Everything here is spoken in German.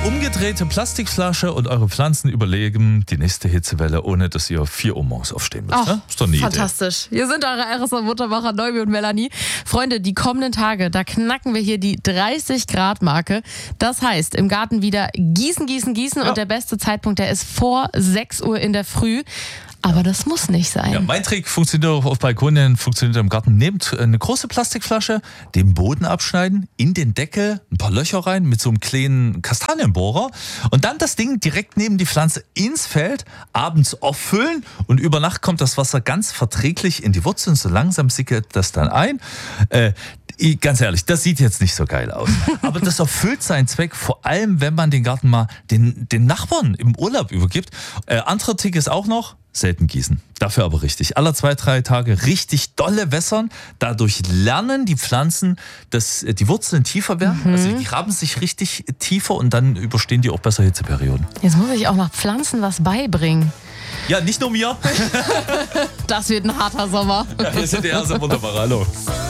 umgedrehte Plastikflasche und eure Pflanzen überleben die nächste Hitzewelle, ohne dass ihr 4 Uhr morgens aufstehen müsst. Ne? Ist doch eine fantastisch. Idee. Hier sind eure RSA-Muttermacher Neubi und Melanie. Freunde, die kommenden Tage, da knacken wir hier die 30-Grad-Marke. Das heißt, im Garten wieder gießen und der beste Zeitpunkt, der ist vor 6 Uhr in der Früh. Aber das muss nicht sein. Ja, mein Trick funktioniert auch auf Balkonen, funktioniert im Garten. Nehmt eine große Plastikflasche, den Boden abschneiden, in den Deckel ein paar Löcher rein mit so einem kleinen Kastanienbohrer und dann das Ding direkt neben die Pflanze ins Feld, abends auffüllen und über Nacht kommt das Wasser ganz verträglich in die Wurzeln. So langsam sickert das dann ein. Ganz ehrlich, das sieht jetzt nicht so geil aus. Aber das erfüllt seinen Zweck, vor allem wenn man den Garten mal den Nachbarn im Urlaub übergibt. Anderer Tick ist auch noch, selten gießen. Dafür aber richtig. Alle 2-3 Tage richtig dolle wässern. Dadurch lernen die Pflanzen, dass die Wurzeln tiefer werden. Also die graben sich richtig tiefer und dann überstehen die auch besser Hitzeperioden. Jetzt muss ich auch noch Pflanzen was beibringen. Ja, nicht nur mir. Das wird ein harter Sommer. Ja, wir sind die erste Wunderbar. Hallo.